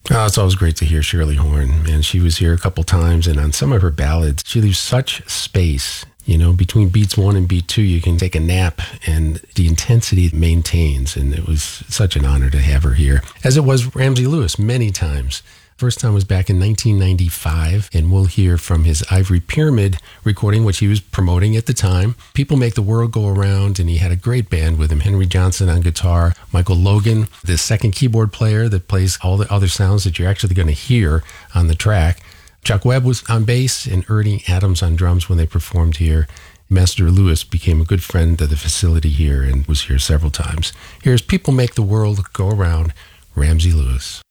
Oh, it's always great to hear Shirley Horn. And she was here a couple times, and on some of her ballads, she leaves such space. You know, between beats 1 and beat 2, you can take a nap, and the intensity maintains. And it was such an honor to have her here, as it was Ramsey Lewis many times. First time was back in 1995, and we'll hear from his Ivory Pyramid recording, which he was promoting at the time. People Make the World Go Around, and he had a great band with him. Henry Johnson on guitar, Michael Logan, the second keyboard player that plays all the other sounds that you're actually going to hear on the track. Chuck Webb was on bass, and Ernie Adams on drums when they performed here. Master Lewis became a good friend of the facility here and was here several times. Here's People Make the World Go Around, Ramsey Lewis.